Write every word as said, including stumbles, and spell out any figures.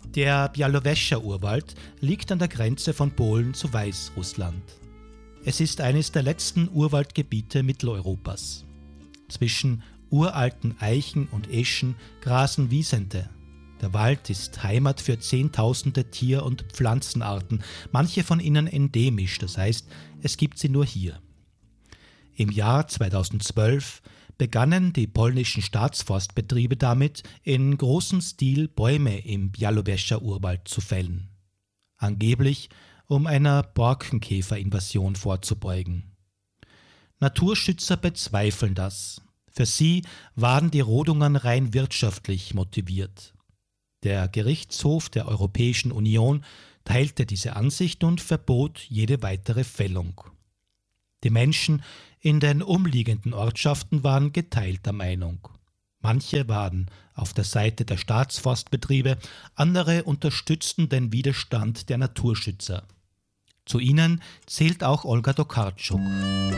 Der Białowieża-Urwald liegt an der Grenze von Polen zu Weißrussland. Es ist eines der letzten Urwaldgebiete Mitteleuropas. Zwischen uralten Eichen und Eschen grasen Wiesente. Der Wald ist Heimat für zehntausende Tier- und Pflanzenarten, manche von ihnen endemisch, das heißt, es gibt sie nur hier. Im Jahr zweitausendzwölf begannen die polnischen Staatsforstbetriebe damit, in großem Stil Bäume im Białowieża-Urwald zu fällen. Angeblich, um einer Borkenkäferinvasion vorzubeugen. Naturschützer bezweifeln das. Für sie waren die Rodungen rein wirtschaftlich motiviert. Der Gerichtshof der Europäischen Union teilte diese Ansicht und verbot jede weitere Fällung. Die Menschen in den umliegenden Ortschaften waren geteilter Meinung. Manche waren auf der Seite der Staatsforstbetriebe, andere unterstützten den Widerstand der Naturschützer. Zu ihnen zählt auch Olga Tokarczuk.